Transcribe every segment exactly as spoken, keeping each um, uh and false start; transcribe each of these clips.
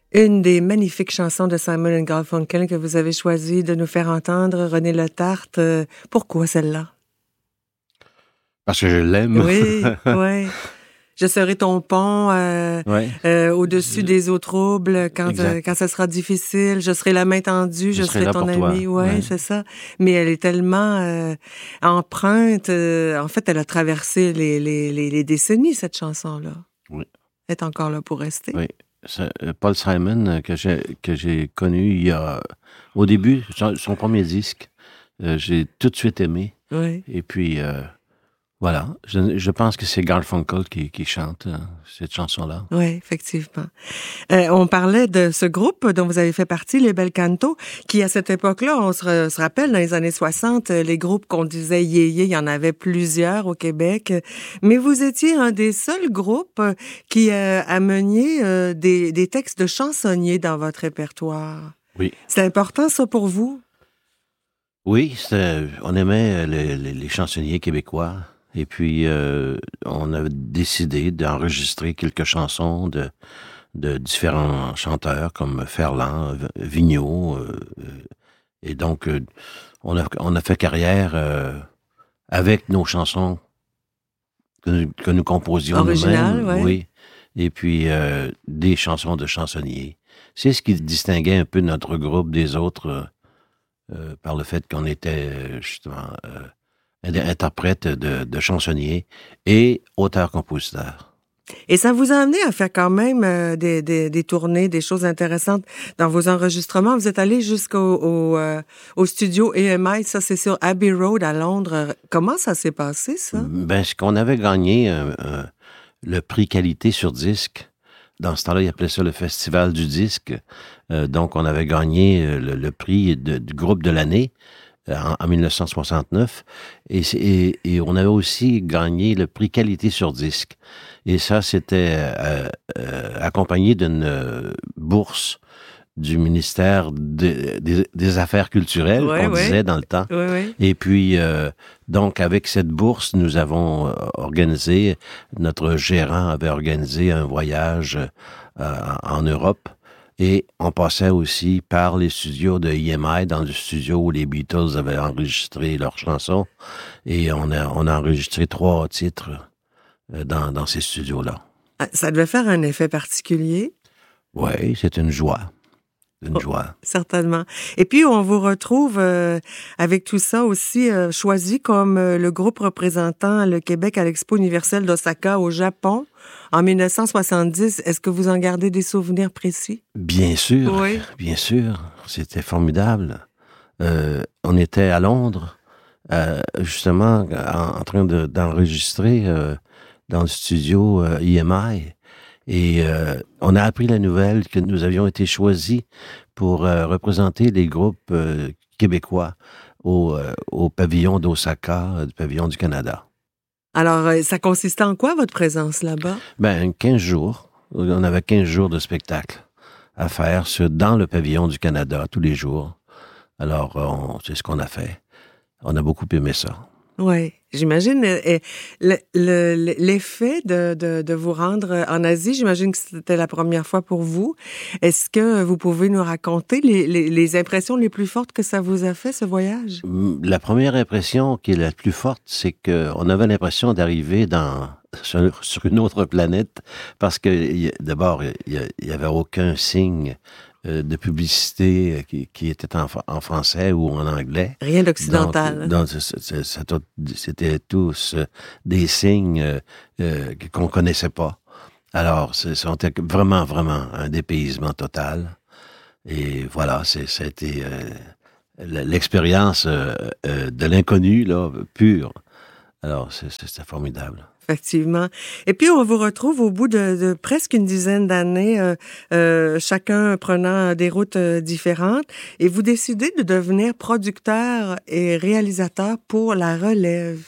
Une des magnifiques chansons de Simon and Garfunkel que vous avez choisi de nous faire entendre, René Letarte. Euh, pourquoi celle-là? Parce que je l'aime. Oui, oui. Je serai ton pont euh, ouais. euh, au-dessus des eaux troubles quand euh, quand ça sera difficile. Je serai la main tendue, je, je serai, serai ton ami. Ouais, ouais, c'est ça. Mais elle est tellement euh, empreinte. Euh, en fait, elle a traversé les, les, les, les décennies, cette chanson-là. Oui. Elle est encore là pour rester. Oui. C'est Paul Simon, que j'ai, que j'ai connu il y a... Au début, son, son premier disque, euh, j'ai tout de suite aimé. Oui. Et puis... Euh, Voilà, je, je pense que c'est Garfunkel qui, qui chante euh, cette chanson-là. Oui, effectivement. Euh, on parlait de ce groupe dont vous avez fait partie, les Bel Canto, qui à cette époque-là, on se, re, se rappelle, dans les années soixante, les groupes qu'on disait yéyé, il y en avait plusieurs au Québec, mais vous étiez un des seuls groupes qui euh, ameniez euh, des, des textes de chansonniers dans votre répertoire. Oui. C'est important, ça, pour vous? Oui, on aimait les, les, les chansonniers québécois. Et puis, euh, on a décidé d'enregistrer quelques chansons de, de différents chanteurs comme Ferland, Vigneault. Euh, et donc, euh, on, a, on a fait carrière euh, avec nos chansons que nous, que nous composions Original, nous-mêmes. Ouais. Oui. Et puis, euh, des chansons de chansonniers. C'est ce qui distinguait un peu notre groupe des autres euh, par le fait qu'on était justement... Euh, interprète de, de chansonnier et auteur-compositeur. Et ça vous a amené à faire quand même euh, des, des, des tournées, des choses intéressantes dans vos enregistrements. Vous êtes allé jusqu'au au, euh, au studio A M I, ça c'est sur Abbey Road à Londres. Comment ça s'est passé, ça? Ben, ce qu'on avait gagné euh, euh, le prix qualité sur disque. Dans ce temps-là, ils appelaient ça le Festival du disque. Euh, donc, on avait gagné le, le prix de, du groupe de l'année. En, en dix-neuf cent soixante-neuf, et, et, et on avait aussi gagné le prix qualité sur disque. Et ça, c'était euh, euh, accompagné d'une euh, bourse du ministère de, de, des Affaires culturelles, ouais, qu'on ouais. disait dans le temps. Ouais, ouais. Et puis, euh, donc, avec cette bourse, nous avons organisé, notre gérant avait organisé un voyage euh, en Europe. Et on passait aussi par les studios de E M I, dans le studio où les Beatles avaient enregistré leurs chansons. Et on a, on a enregistré trois titres dans, dans ces studios-là. Ça devait faire un effet particulier? Oui, c'est une joie. Une oh, joie. Certainement. Et puis, on vous retrouve euh, avec tout ça aussi euh, choisi comme euh, le groupe représentant le Québec à l'Expo universelle d'Osaka au Japon en dix-neuf cent soixante-dix. Est-ce que vous en gardez des souvenirs précis? Bien sûr, oui. bien sûr. C'était formidable. Euh, on était à Londres, euh, justement, en, en train de, d'enregistrer euh, dans le studio euh, E M I. Et euh, on a appris la nouvelle que nous avions été choisis pour euh, représenter les groupes euh, québécois au, euh, au pavillon d'Osaka, euh, du pavillon du Canada. Alors, euh, ça consistait en quoi, votre présence là-bas? Ben, quinze jours. On avait quinze jours de spectacle à faire sur, dans le pavillon du Canada, tous les jours. Alors, on, c'est ce qu'on a fait. On a beaucoup aimé ça. Oui, j'imagine euh, le, le, l'effet de, de, de vous rendre en Asie, j'imagine que c'était la première fois pour vous. Est-ce que vous pouvez nous raconter les, les, les impressions les plus fortes que ça vous a fait, ce voyage? La première impression qui est la plus forte, c'est qu'on avait l'impression d'arriver dans, sur, sur une autre planète parce que, d'abord, il n'y avait aucun signe de publicité qui, qui était en, en français ou en anglais. Rien d'occidental. Donc, donc c'est, c'est, c'était tous des signes euh, qu'on ne connaissait pas. Alors, c'était vraiment, vraiment un dépaysement total. Et voilà, c'est, ça a été euh, l'expérience euh, euh, de l'inconnu, là, pure. Alors, c'est, c'était formidable. Effectivement. Et puis, on vous retrouve au bout de, de presque une dizaine d'années, euh, euh, chacun prenant des routes euh, différentes, et vous décidez de devenir producteur et réalisateur pour La Relève.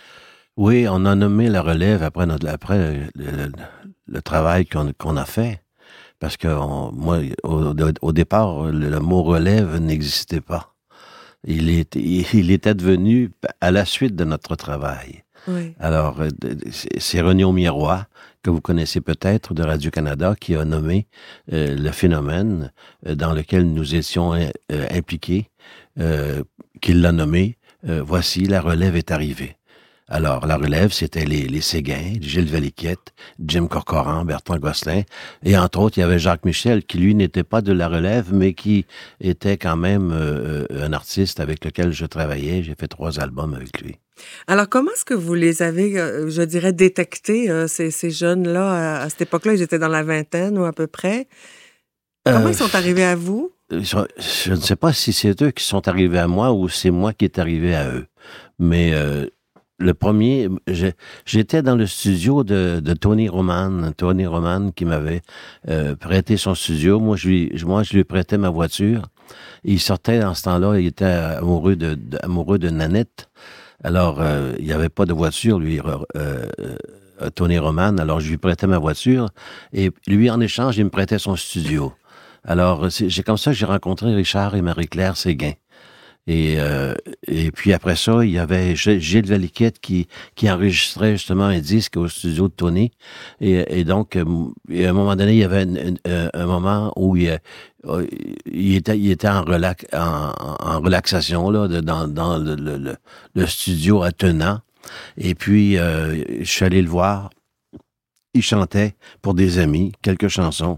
Oui, on a nommé La Relève après, notre, après le, le, le travail qu'on, qu'on a fait. Parce que on, moi, au, au départ, le, le mot relève n'existait pas. Il, est, il était devenu à la suite de notre travail. Oui. Alors, c'est René Aumiérois que vous connaissez peut-être de Radio-Canada qui a nommé euh, le phénomène euh, dans lequel nous étions euh, impliqués, euh, qu'il l'a nommé euh, « Voici, la relève est arrivée ». Alors, la relève, c'était les, les Séguin, Gilles Valiquette, Jim Corcoran, Bertrand Gosselin, et entre autres, il y avait Jacques Michel, qui lui n'était pas de la relève, mais qui était quand même euh, un artiste avec lequel je travaillais. J'ai fait trois albums avec lui. Alors, comment est-ce que vous les avez, je dirais, détectés, ces, ces jeunes-là, à, à cette époque-là? Ils étaient dans la vingtaine ou à peu près. Comment euh, ils sont arrivés à vous? Je ne sais pas si c'est eux qui sont arrivés à moi ou c'est moi qui est arrivé à eux. Mais... Euh, Le premier, j'étais dans le studio de, de Tony Roman, Tony Roman qui m'avait euh, prêté son studio. Moi, je lui, moi, je lui prêtais ma voiture. Il sortait dans ce temps-là, il était amoureux de, de amoureux de Nanette. Alors, euh, il n'y avait pas de voiture, lui, euh, euh, Tony Roman. Alors, je lui prêtais ma voiture et lui, en échange, il me prêtait son studio. Alors, c'est comme ça que j'ai rencontré Richard et Marie-Claire Séguin. Et, euh, et puis après ça, il y avait Gilles Valiquette qui, qui enregistrait justement un disque au studio de Tony. Et, et donc, à un moment donné, il y avait un, un, un moment où il, il, était, il était en, relax, en, en relaxation là, dans, dans le, le, le studio attenant. Et puis, euh, je suis allé le voir. Il chantait pour des amis quelques chansons.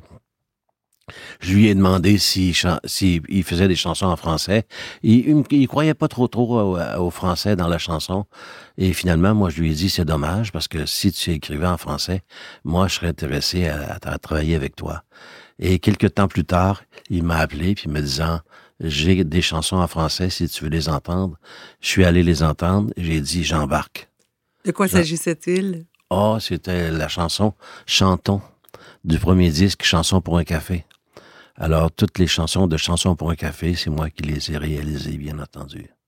Je lui ai demandé s'il si, si il faisait des chansons en français. Il, il, il croyait pas trop trop au, au français dans la chanson. Et finalement, moi, je lui ai dit, c'est dommage, parce que si tu écrivais en français, moi, je serais intéressé à, à, à travailler avec toi. Et quelques temps plus tard, il m'a appelé, puis me disant, j'ai des chansons en français, si tu veux les entendre. Je suis allé les entendre, j'ai dit, j'embarque. De quoi s'agissait-il? Oh, c'était la chanson « Chantons » du premier disque « Chansons pour un café ». Alors, toutes les chansons de Chansons pour un café, c'est moi qui les ai réalisées, bien entendu.